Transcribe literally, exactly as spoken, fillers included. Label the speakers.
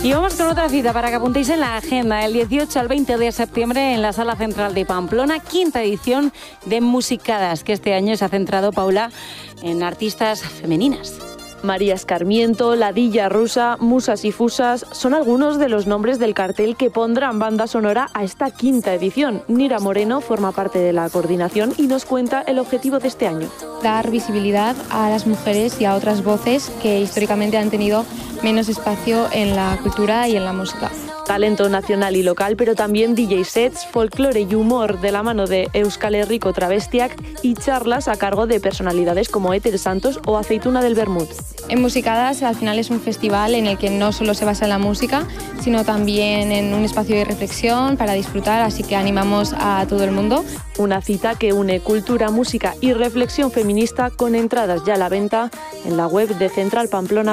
Speaker 1: Y vamos con otra cita para que apuntéis en la agenda. El dieciocho al veinte de septiembre en la Sala Central de Pamplona, quinta edición de Musicadas, que este año se ha centrado, Paula, en artistas femeninas.
Speaker 2: María Escarmiento, Ladilla Rusa, Musas y Fusas son algunos de los nombres del cartel que pondrán banda sonora a esta quinta edición. Nira Moreno forma parte de la coordinación y nos cuenta el objetivo de este año.
Speaker 3: Dar visibilidad a las mujeres y a otras voces que históricamente han tenido menos espacio en la cultura y en la música.
Speaker 2: Talento nacional y local, pero también D J sets, folclore y humor de la mano de Euskal Herriko Travestiak y charlas a cargo de personalidades como Éter Santos o Aceituna del Bermud.
Speaker 3: En Musicadas al final es un festival en el que no solo se basa en la música, sino también en un espacio de reflexión para disfrutar, así que animamos a todo el mundo.
Speaker 2: Una cita que une cultura, música y reflexión feminista con entradas ya a la venta en la web de central pamplona.